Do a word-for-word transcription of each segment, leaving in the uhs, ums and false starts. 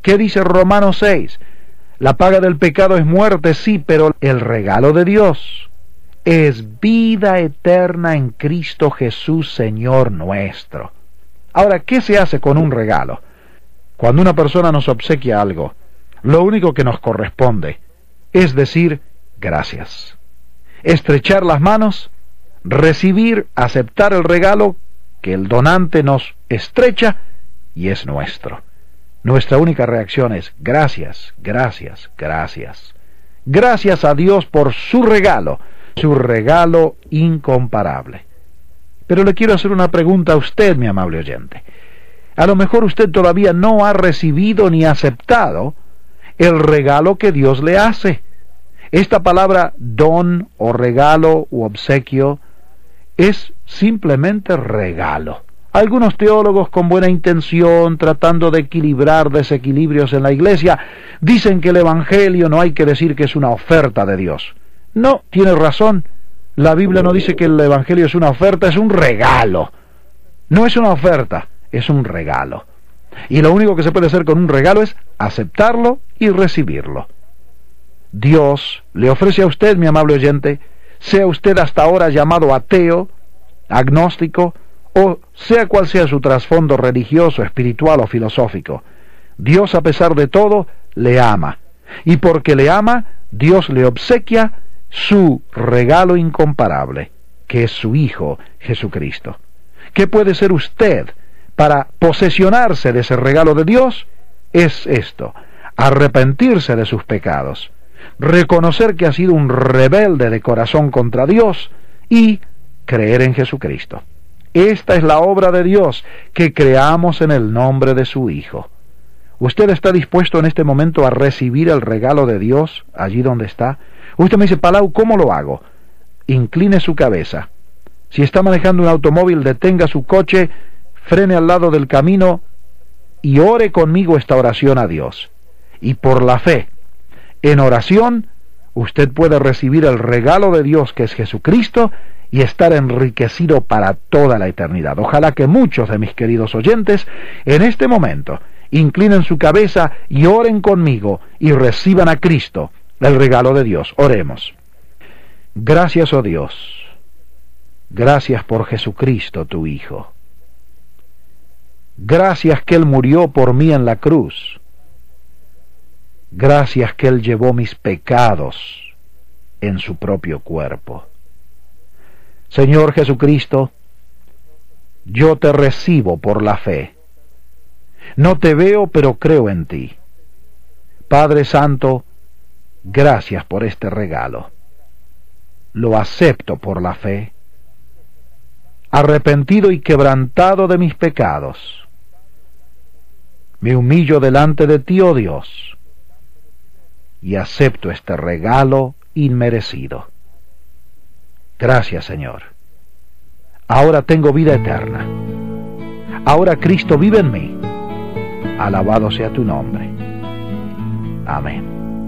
¿Qué dice Romanos seis? La paga del pecado es muerte, sí, pero el regalo de Dios es vida eterna en Cristo Jesús, Señor nuestro. Ahora, ¿qué se hace con un regalo? Cuando una persona nos obsequia algo, lo único que nos corresponde es decir gracias. Estrechar las manos, recibir, aceptar el regalo que el donante nos estrecha y es nuestro. Nuestra única reacción es gracias, gracias, gracias. Gracias a Dios por su regalo, su regalo incomparable. Pero le quiero hacer una pregunta a usted, mi amable oyente. A lo mejor usted todavía no ha recibido ni aceptado el regalo que Dios le hace. Esta palabra don o regalo u obsequio es simplemente regalo. Algunos teólogos con buena intención, tratando de equilibrar desequilibrios en la iglesia, dicen que el Evangelio no hay que decir que es una oferta de Dios. No, tiene razón. La Biblia no dice que el Evangelio es una oferta, es un regalo. No es una oferta, es un regalo. Y lo único que se puede hacer con un regalo es aceptarlo y recibirlo. Dios le ofrece a usted, mi amable oyente, sea usted hasta ahora llamado ateo, agnóstico, o sea cual sea su trasfondo religioso, espiritual o filosófico, Dios, a pesar de todo, le ama. Y porque le ama, Dios le obsequia su regalo incomparable, que es su Hijo Jesucristo. ¿Qué puede ser usted para posesionarse de ese regalo de Dios? Es esto: arrepentirse de sus pecados, reconocer que ha sido un rebelde de corazón contra Dios y creer en Jesucristo. Esta es la obra de Dios, que creamos en el nombre de su Hijo. ¿Usted está dispuesto en este momento a recibir el regalo de Dios allí donde está? Usted me dice, Palau, ¿cómo lo hago? Incline su cabeza. Si está manejando un automóvil, detenga su coche, frene al lado del camino y ore conmigo esta oración a Dios. Y por la fe, en oración, usted puede recibir el regalo de Dios, que es Jesucristo, y estar enriquecido para toda la eternidad. Ojalá que muchos de mis queridos oyentes en este momento inclinen su cabeza y oren conmigo y reciban a Cristo, el regalo de Dios. Oremos. Gracias, oh Dios. Gracias por Jesucristo, tu Hijo. Gracias que Él murió por mí en la cruz. Gracias que Él llevó mis pecados en su propio cuerpo. Señor Jesucristo, yo te recibo por la fe. No te veo, pero creo en ti. Padre Santo, gracias por este regalo. Lo acepto por la fe. Arrepentido y quebrantado de mis pecados, me humillo delante de ti, oh Dios, y acepto este regalo inmerecido. Gracias, Señor. Ahora tengo vida eterna. Ahora Cristo vive en mí. Alabado sea tu nombre. Amén.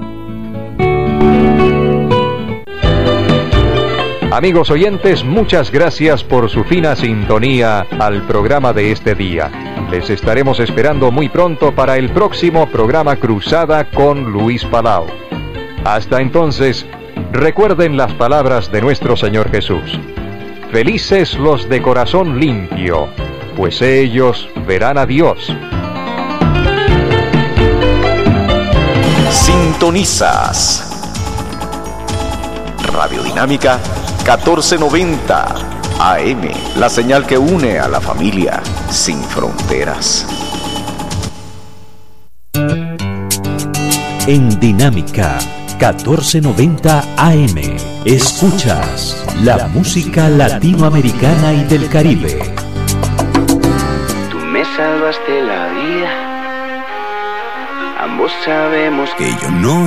Amigos oyentes, muchas gracias por su fina sintonía al programa de este día. Les estaremos esperando muy pronto para el próximo programa Cruzada con Luis Palau. Hasta entonces, recuerden las palabras de nuestro Señor Jesús. Felices los de corazón limpio, pues ellos verán a Dios. Sintonizas Radio Dinámica catorce noventa A M, la señal que une a la familia sin fronteras. En Dinámica catorce noventa A M escuchas la música latinoamericana y del Caribe. Tú me salvaste la vida. Ambos sabemos Que yo no